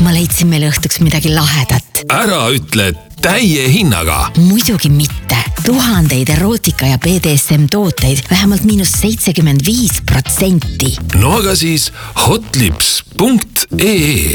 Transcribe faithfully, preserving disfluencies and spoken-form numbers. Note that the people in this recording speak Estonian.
ma leidsin meile õhtuks midagi lahedat. Ära ütle täie hinnaga. Muidugi mitte. Tuhandeid erootika ja B D S M tooteid vähemalt miinus seitsekümmend viis protsenti. No aga siis hotlips punkt ee